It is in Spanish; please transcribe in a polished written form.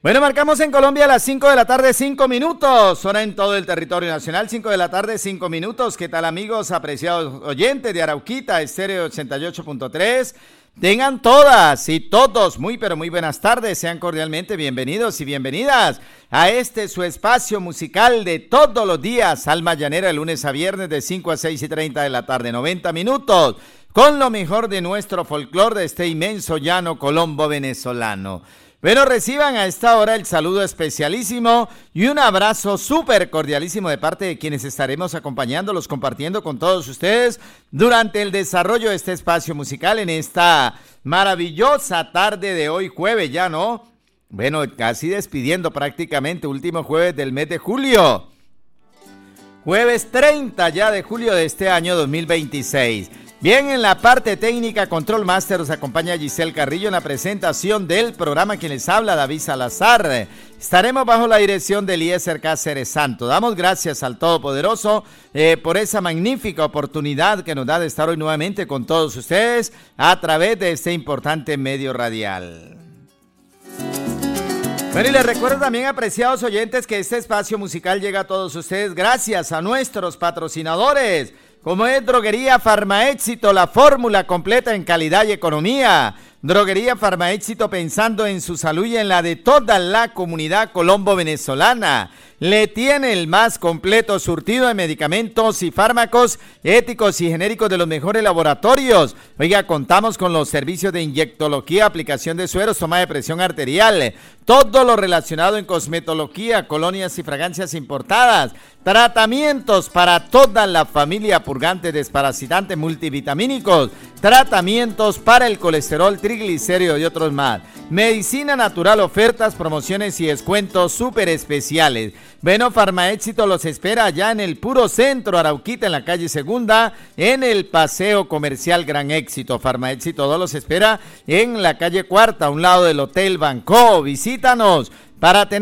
Bueno, marcamos en Colombia a las 5 de la tarde, 5 minutos. Hora en todo el territorio nacional, 5 de la tarde, 5 minutos. ¿Qué tal, amigos, apreciados oyentes de Arauquita, Estéreo 88.3? Tengan todas y todos muy, pero muy buenas tardes. Sean cordialmente bienvenidos y bienvenidas a su espacio musical de todos los días. Alma Llanera, de lunes a viernes, de 5 a 6:30 de la tarde, 90 minutos. Con lo mejor de nuestro folclore de este inmenso llano colombo venezolano. Bueno, reciban a esta hora el saludo especialísimo y un abrazo súper cordialísimo de parte de quienes estaremos acompañándolos, compartiendo con todos ustedes durante el desarrollo de este espacio musical en esta maravillosa tarde de hoy jueves, ya, ¿no? Bueno, casi despidiendo prácticamente, último jueves del mes de julio. Jueves 30 ya de julio de este año 2026. Bien, en la parte técnica, Control Master, nos acompaña Giselle Carrillo en la presentación del programa. Quien les habla, David Salazar. Estaremos bajo la dirección de Eliezer Cáceres Santo. Damos gracias al Todopoderoso por esa magnífica oportunidad que nos da de estar hoy nuevamente con todos ustedes a través de este importante medio radial. Bueno, y les recuerdo también, apreciados oyentes, que este espacio musical llega a todos ustedes gracias a nuestros patrocinadores, como es Droguería Farmaéxito, la fórmula completa en calidad y economía. Droguería Farmaéxito, pensando en su salud y en la de toda la comunidad colombo-venezolana. Le tiene el más completo surtido de medicamentos y fármacos éticos y genéricos de los mejores laboratorios. Oiga, contamos con los servicios de inyectología, aplicación de sueros, toma de presión arterial, todo lo relacionado en cosmetología, colonias y fragancias importadas, tratamientos para toda la familia, purgantes, desparasitantes, multivitamínicos, tratamientos para el colesterol, triglicéridos y otros más. Medicina natural, ofertas, promociones y descuentos súper especiales. Bueno, Farmaéxito los espera allá en el puro centro, Arauquita, en la calle Segunda, en el Paseo Comercial Gran Éxito. Farmaéxito los espera en la calle Cuarta, a un lado del Hotel Banco. Visítanos para tener